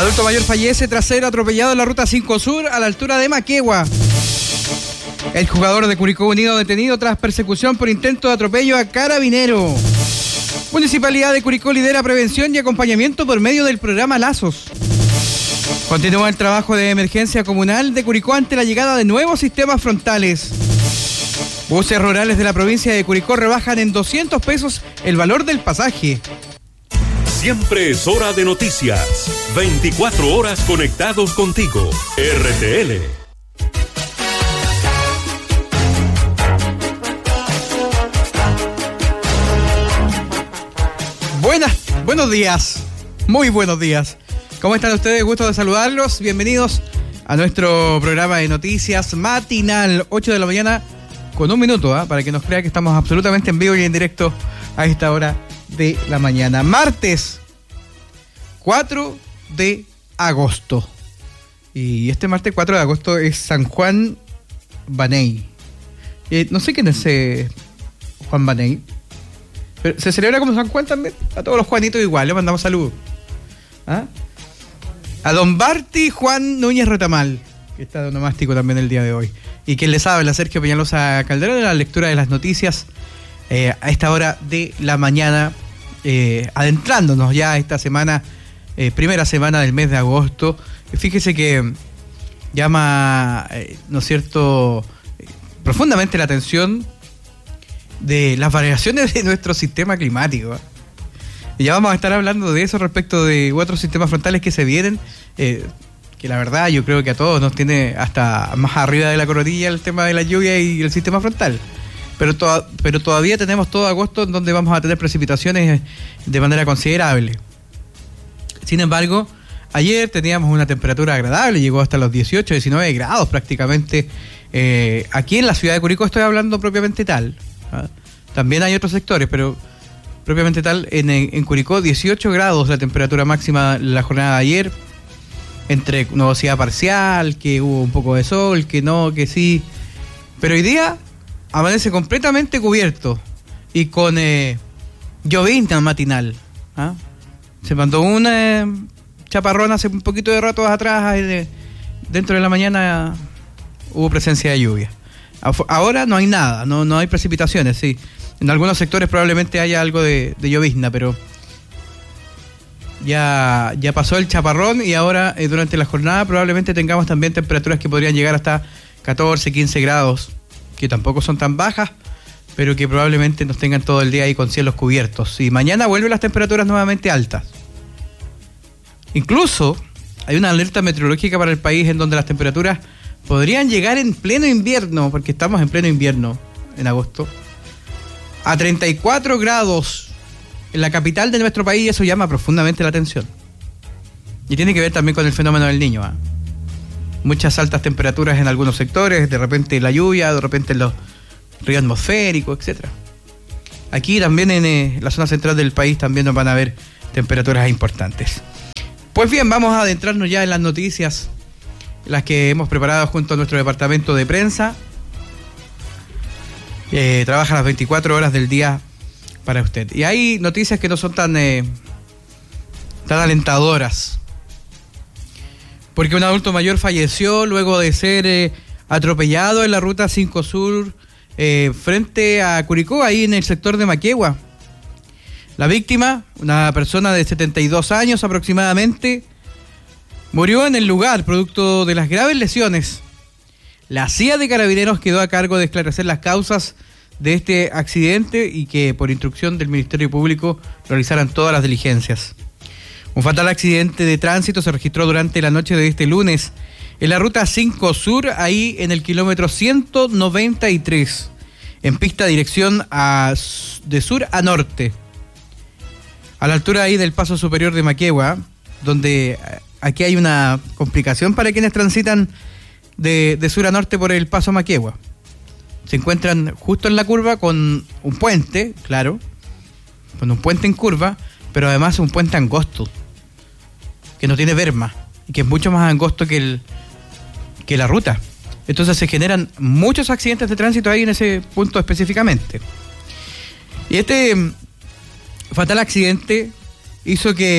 Adulto mayor fallece tras ser atropellado en la ruta 5 Sur a la altura de Maquegua. El jugador de Curicó Unido detenido tras persecución por intento de atropello a carabinero. Municipalidad de Curicó lidera prevención y acompañamiento por medio del programa Lazos. Continúa el trabajo de emergencia comunal de Curicó ante la llegada de nuevos sistemas frontales. Buses rurales de la provincia de Curicó rebajan en 200 pesos el valor del pasaje. Siempre es hora de noticias. 24 horas conectados contigo. RTL. Buenos días. Muy buenos días. ¿Cómo están ustedes? Gusto de saludarlos. Bienvenidos a nuestro programa de noticias matinal, 8 de la mañana con un minuto, para que nos crea que estamos absolutamente en vivo y en directo a esta hora de la mañana. Martes 4 de agosto. Y este martes 4 de agosto es San Juan Baney. No sé quién es Juan Baney. Pero se celebra como San Juan también. A todos los Juanitos igual, le mandamos saludos. A don Barty Juan Núñez Retamal, que está de onomástico también el día de hoy. Y quien les habla, Sergio Peñalosa Calderón, de la lectura de las noticias a esta hora de la mañana, adentrándonos ya a esta semana, primera semana del mes de agosto. Fíjese que llama, ¿no es cierto?, profundamente la atención de las variaciones de nuestro sistema climático. Y ya vamos a estar hablando de eso respecto de otros sistemas frontales que se vienen, que la verdad yo creo que a todos nos tiene hasta más arriba de la coronilla el tema de la lluvia y el sistema frontal. Pero todavía tenemos todo agosto en donde vamos a tener precipitaciones de manera considerable. Sin embargo, ayer teníamos una temperatura agradable, llegó hasta los 18, 19 grados prácticamente. Aquí en la ciudad de Curicó estoy hablando propiamente tal. También hay otros sectores, pero propiamente tal, en Curicó 18 grados la temperatura máxima la jornada de ayer, entre nubosidad parcial, que hubo un poco de sol, que no, que sí, pero hoy día amanece completamente cubierto y con llovizna matinal. Se mandó un chaparrón hace un poquito de rato atrás, dentro de la mañana hubo presencia de lluvia. Ahora no hay nada, no hay precipitaciones, sí. En algunos sectores probablemente haya algo de llovizna, pero ya pasó el chaparrón y ahora durante la jornada probablemente tengamos también temperaturas que podrían llegar hasta 14, 15 grados, que tampoco son tan bajas, pero que probablemente nos tengan todo el día ahí con cielos cubiertos. Y mañana vuelven las temperaturas nuevamente altas. Incluso hay una alerta meteorológica para el país en donde las temperaturas podrían llegar en pleno invierno, porque estamos en pleno invierno en agosto, a 34 grados en la capital de nuestro país, y eso llama profundamente la atención. Y tiene que ver también con el fenómeno del Niño. Muchas altas temperaturas en algunos sectores, de repente la lluvia, de repente los ríos atmosféricos, etc. Aquí también en la zona central del país también nos van a ver temperaturas importantes. Pues bien, vamos a adentrarnos ya en las noticias, las que hemos preparado junto a nuestro departamento de prensa. Trabaja las 24 horas del día para usted. Y hay noticias que no son tan alentadoras. Porque un adulto mayor falleció luego de ser atropellado en la ruta 5 Sur frente a Curicó, ahí en el sector de Maquegua. La víctima, una persona de 72 años aproximadamente, murió en el lugar producto de las graves lesiones. La CIA de Carabineros quedó a cargo de esclarecer las causas de este accidente y que por instrucción del Ministerio Público realizaran todas las diligencias. Un fatal accidente de tránsito se registró durante la noche de este lunes en la ruta 5 Sur, ahí en el kilómetro 193, en pista dirección de sur a norte, a la altura ahí del paso superior de Maquegua, donde aquí hay una complicación para quienes transitan de sur a norte por el paso Maquegua. Se encuentran justo en la curva con un puente, claro, con un puente en curva, pero además un puente angosto, que no tiene berma, y que es mucho más angosto que la ruta. Entonces se generan muchos accidentes de tránsito ahí en ese punto específicamente. Y este fatal accidente hizo que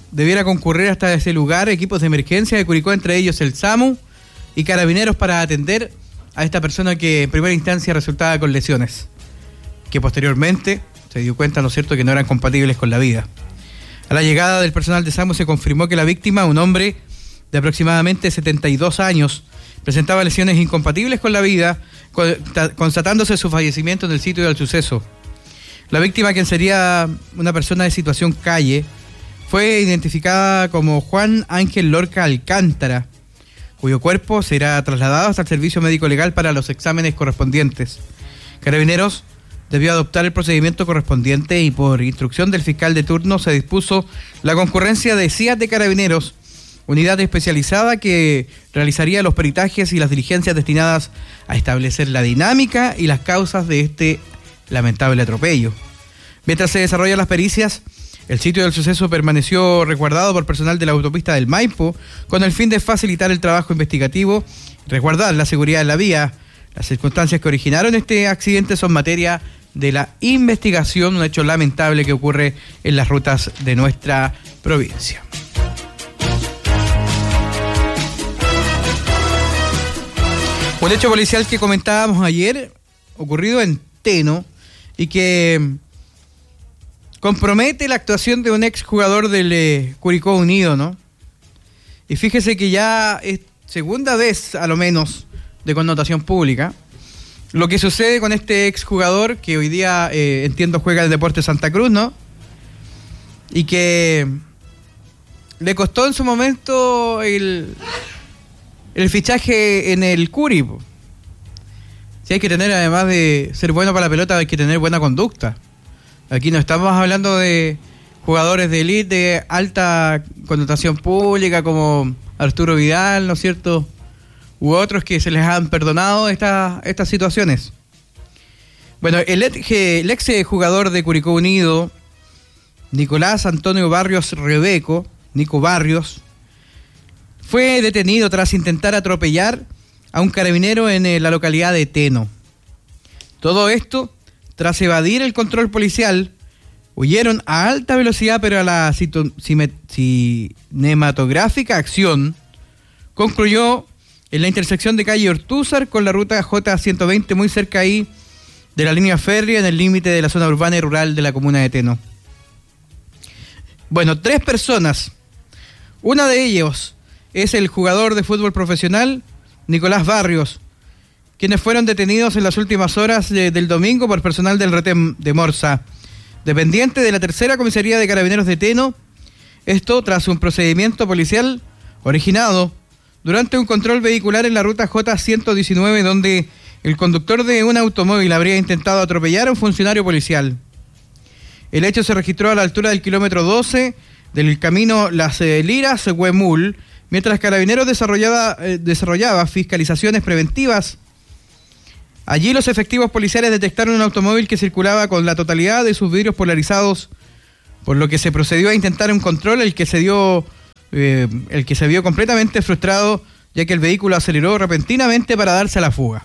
debiera concurrir hasta ese lugar equipos de emergencia de Curicó, entre ellos el SAMU y Carabineros, para atender a esta persona que en primera instancia resultaba con lesiones, que posteriormente se dio cuenta, ¿no es cierto?, que no eran compatibles con la vida. A la llegada del personal de SAMU se confirmó que la víctima, un hombre de aproximadamente 72 años, presentaba lesiones incompatibles con la vida, constatándose su fallecimiento en el sitio del suceso. La víctima, quien sería una persona de situación calle, fue identificada como Juan Ángel Lorca Alcántara, cuyo cuerpo será trasladado hasta el servicio médico legal para los exámenes correspondientes. Carabineros debió adoptar el procedimiento correspondiente y por instrucción del fiscal de turno se dispuso la concurrencia de CIAT de Carabineros, unidad especializada que realizaría los peritajes y las diligencias destinadas a establecer la dinámica y las causas de este lamentable atropello. Mientras se desarrollan las pericias, el sitio del suceso permaneció resguardado por personal de la autopista del Maipo con el fin de facilitar el trabajo investigativo y resguardar la seguridad de la vía. Las circunstancias que originaron este accidente son materia de la investigación, un hecho lamentable que ocurre en las rutas de nuestra provincia. Un hecho policial que comentábamos ayer, ocurrido en Teno, y que compromete la actuación de un exjugador del Curicó Unido, ¿no? Y fíjese que ya es segunda vez, a lo menos, de connotación pública, lo que sucede con este exjugador que hoy día, entiendo, juega el Deportes Santa Cruz, ¿no? Y que le costó en su momento el fichaje en el Curi. Si hay que tener, además de ser bueno para la pelota, hay que tener buena conducta. Aquí no estamos hablando de jugadores de élite de alta connotación pública como Arturo Vidal, ¿no es cierto?, u otros que se les han perdonado estas situaciones. Bueno, el ex jugador de Curicó Unido, Nicolás Antonio Barrios Rebeco, Nico Barrios, fue detenido tras intentar atropellar a un carabinero en la localidad de Teno. Todo esto tras evadir el control policial. Huyeron a alta velocidad, pero a la cinematográfica acción concluyó en la intersección de calle Ortúzar con la ruta J120, muy cerca ahí de la línea férrea, en el límite de la zona urbana y rural de la comuna de Teno. Bueno, 3 personas. Una de ellos es el jugador de fútbol profesional Nicolás Barrios, quienes fueron detenidos en las últimas horas del domingo por personal del retén de Morsa, dependiente de la tercera comisaría de Carabineros de Teno. Esto tras un procedimiento policial originado durante un control vehicular en la ruta J119, donde el conductor de un automóvil habría intentado atropellar a un funcionario policial. El hecho se registró a la altura del kilómetro 12 del camino Las Liras Huemul, mientras Carabineros desarrollaba fiscalizaciones preventivas. Allí los efectivos policiales detectaron un automóvil que circulaba con la totalidad de sus vidrios polarizados, por lo que se procedió a intentar un control, el que se vio completamente frustrado, ya que el vehículo aceleró repentinamente para darse a la fuga.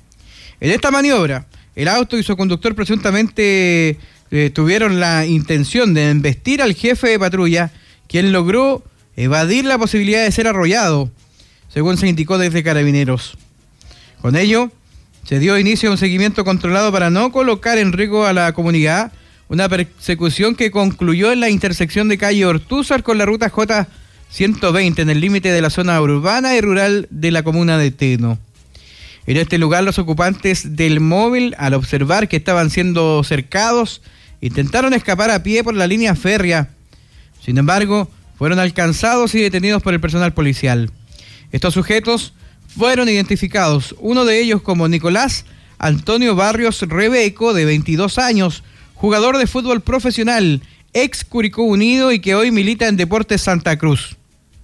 En esta maniobra, el auto y su conductor presuntamente tuvieron la intención de embestir al jefe de patrulla, quien logró evadir la posibilidad de ser arrollado, según se indicó desde Carabineros. Con ello, se dio inicio a un seguimiento controlado para no colocar en riesgo a la comunidad, una persecución que concluyó en la intersección de calle Ortúzar con la ruta J120, en el límite de la zona urbana y rural de la comuna de Teno. En este lugar, los ocupantes del móvil, al observar que estaban siendo cercados, intentaron escapar a pie por la línea férrea. Sin embargo, fueron alcanzados y detenidos por el personal policial. Estos sujetos fueron identificados, uno de ellos como Nicolás Antonio Barrios Rebeco, de 22 años, jugador de fútbol profesional, ex Curicó Unido y que hoy milita en Deportes Santa Cruz.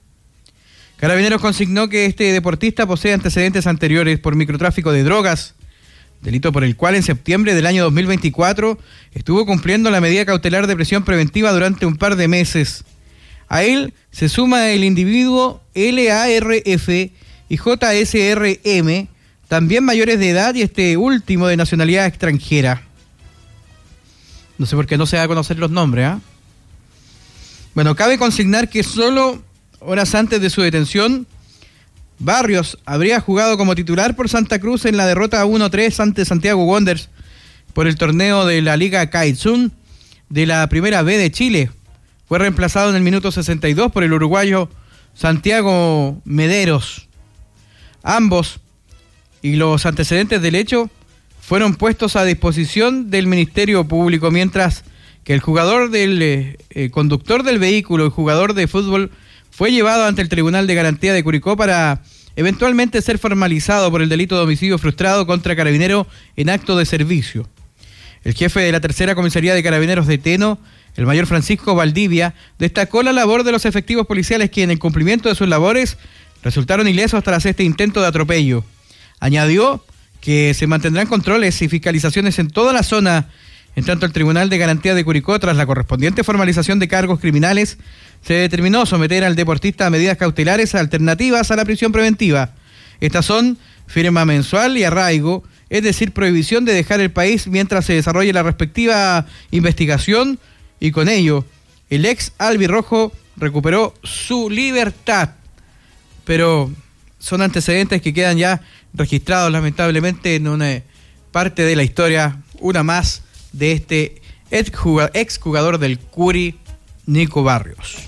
Carabineros consignó que este deportista posee antecedentes anteriores por microtráfico de drogas, delito por el cual en septiembre del año 2024 estuvo cumpliendo la medida cautelar de prisión preventiva durante un par de meses. A él se suma el individuo LARF y JSRM, también mayores de edad y este último de nacionalidad extranjera. No sé por qué no se da a conocer los nombres, ¿ah? Bueno, cabe consignar que solo horas antes de su detención, Barrios habría jugado como titular por Santa Cruz en la derrota 1-3 ante Santiago Wanderers por el torneo de la Liga Kaizun de la Primera B de Chile. Fue reemplazado en el minuto 62 por el uruguayo Santiago Mederos. Ambos y los antecedentes del hecho fueron puestos a disposición del Ministerio Público, mientras que el jugador del conductor del vehículo y jugador de fútbol fue llevado ante el Tribunal de Garantía de Curicó para eventualmente ser formalizado por el delito de homicidio frustrado contra carabinero en acto de servicio. El jefe de la tercera comisaría de carabineros de Teno, el mayor Francisco Valdivia, destacó la labor de los efectivos policiales que en el cumplimiento de sus labores resultaron ilesos tras este intento de atropello. Añadió que se mantendrán controles y fiscalizaciones en toda la zona. En tanto, el Tribunal de Garantía de Curicó, tras la correspondiente formalización de cargos criminales, se determinó someter al deportista a medidas cautelares alternativas a la prisión preventiva. Estas son firma mensual y arraigo, es decir, prohibición de dejar el país mientras se desarrolle la respectiva investigación, y con ello, el ex albirrojo recuperó su libertad. Pero son antecedentes que quedan ya registrados, lamentablemente, en una parte de la historia, una más, de este ex jugador del Curi, Nico Barrios.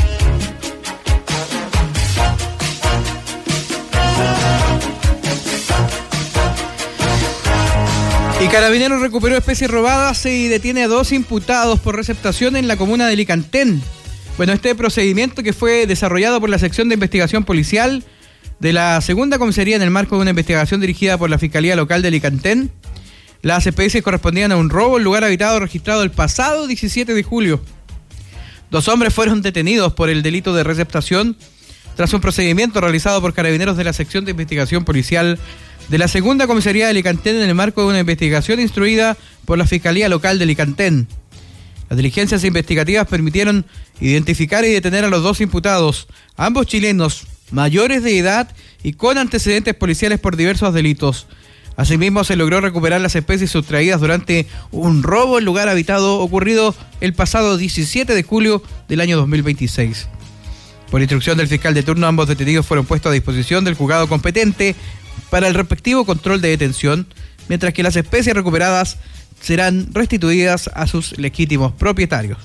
Y Carabineros recuperó especies robadas y detiene a 2 imputados por receptación en la comuna de Licantén. Bueno, este procedimiento, que fue desarrollado por la sección de investigación policial de la segunda comisaría en el marco de una investigación dirigida por la Fiscalía Local de Licantén, las especies correspondían a un robo en lugar habitado registrado el pasado 17 de julio. 2 hombres fueron detenidos por el delito de receptación tras un procedimiento realizado por carabineros de la sección de investigación policial de la segunda comisaría de Licantén en el marco de una investigación instruida por la Fiscalía Local de Licantén. Las diligencias investigativas permitieron identificar y detener a los 2 imputados, ambos chilenos, mayores de edad y con antecedentes policiales por diversos delitos. Asimismo, se logró recuperar las especies sustraídas durante un robo en lugar habitado ocurrido el pasado 17 de julio del año 2026. Por instrucción del fiscal de turno, ambos detenidos fueron puestos a disposición del juzgado competente para el respectivo control de detención, mientras que las especies recuperadas serán restituidas a sus legítimos propietarios.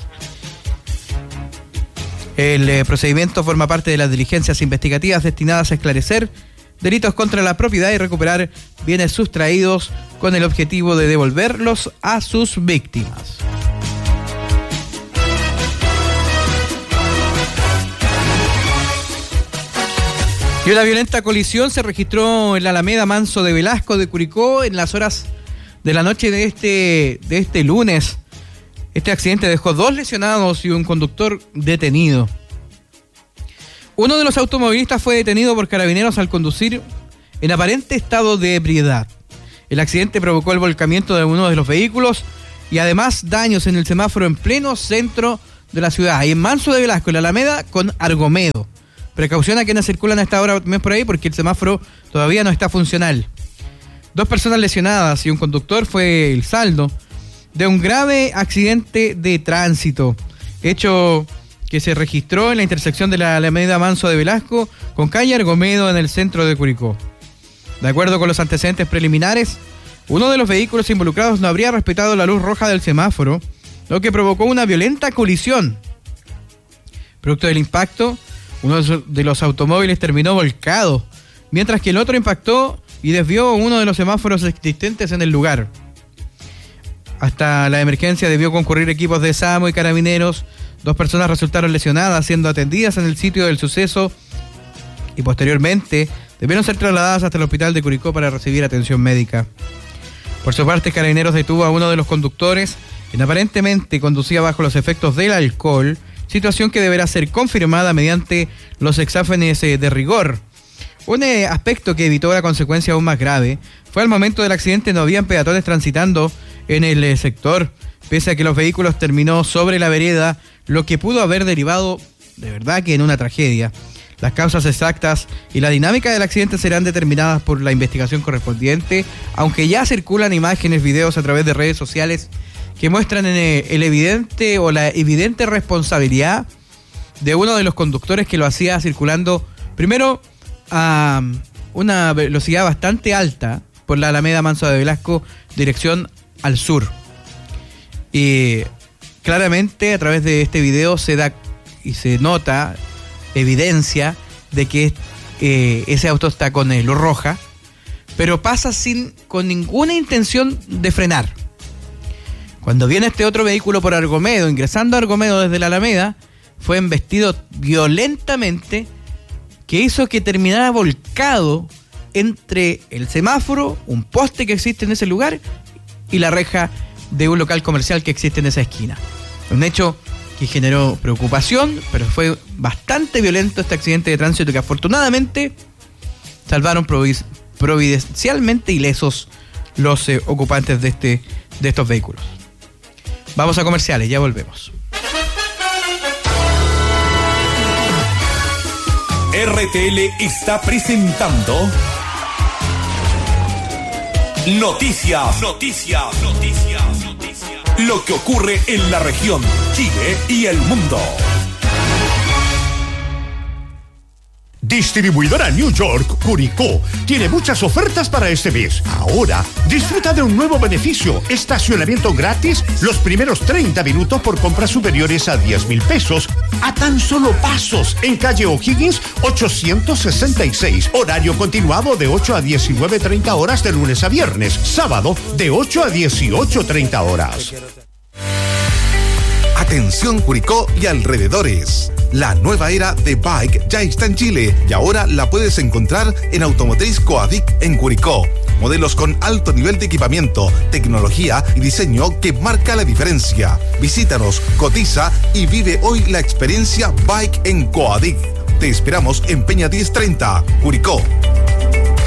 El procedimiento forma parte de las diligencias investigativas destinadas a esclarecer delitos contra la propiedad y recuperar bienes sustraídos con el objetivo de devolverlos a sus víctimas. Y una violenta colisión se registró en la Alameda Manso de Velasco de Curicó en las horas de la noche de este lunes. Este accidente dejó 2 lesionados y un conductor detenido. Uno de los automovilistas fue detenido por carabineros al conducir en aparente estado de ebriedad. El accidente provocó el volcamiento de uno de los vehículos y además daños en el semáforo en pleno centro de la ciudad, y en Manso de Velasco, en la Alameda con Argomedo. Precaución a quienes circulan a esta hora también por ahí, porque el semáforo todavía no está funcional. 2 personas lesionadas y un conductor fue el saldo de un grave accidente de tránsito, hecho que se registró en la intersección de la Alameda Manso de Velasco con calle Argomedo en el centro de Curicó. De acuerdo con los antecedentes preliminares, uno de los vehículos involucrados no habría respetado la luz roja del semáforo, lo que provocó una violenta colisión. Producto del impacto, uno de los automóviles terminó volcado, mientras que el otro impactó y desvió uno de los semáforos existentes en el lugar. Hasta la emergencia debió concurrir equipos de SAMU y carabineros. 2 personas resultaron lesionadas, siendo atendidas en el sitio del suceso y posteriormente debieron ser trasladadas hasta el hospital de Curicó para recibir atención médica. Por su parte, Carabineros detuvo a uno de los conductores, quien aparentemente conducía bajo los efectos del alcohol, situación que deberá ser confirmada mediante los exámenes de rigor. Un aspecto que evitó la consecuencia aún más grave fue al momento del accidente no habían peatones transitando en el sector, pese a que los vehículos terminó sobre la vereda, lo que pudo haber derivado de verdad que en una tragedia. Las causas exactas y la dinámica del accidente serán determinadas por la investigación correspondiente, aunque ya circulan imágenes, videos a través de redes sociales que muestran el evidente o la evidente responsabilidad de uno de los conductores que lo hacía circulando primero a una velocidad bastante alta por la Alameda Manso de Velasco, dirección al sur. Y claramente a través de este video se da y se nota evidencia de que ese auto está con luz roja, pero pasa con ninguna intención de frenar. Cuando viene este otro vehículo por Argomedo, ingresando a Argomedo desde la Alameda, fue embestido violentamente, que hizo que terminara volcado entre el semáforo, un poste que existe en ese lugar, y la reja de un local comercial que existe en esa esquina. Un hecho que generó preocupación, pero fue bastante violento este accidente de tránsito que afortunadamente salvaron providencialmente ilesos los ocupantes de estos vehículos. Vamos a comerciales, ya volvemos. RTL está presentando Noticias. Lo que ocurre en la región, Chile y el mundo. Distribuidora New York, Curicó, tiene muchas ofertas para este mes. Ahora, disfruta de un nuevo beneficio: estacionamiento gratis los primeros 30 minutos por compras superiores a 10,000 pesos, a tan solo pasos, en calle O'Higgins 866. Horario continuado de 8 a 19:30 horas de lunes a viernes. Sábado de 8 a 18:30 horas. Atención Curicó y alrededores. La nueva era de Bike ya está en Chile y ahora la puedes encontrar en Automotriz Coadic en Curicó. Modelos con alto nivel de equipamiento, tecnología y diseño que marca la diferencia. Visítanos, cotiza y vive hoy la experiencia Bike en Coadic. Te esperamos en Peña 1030, Curicó.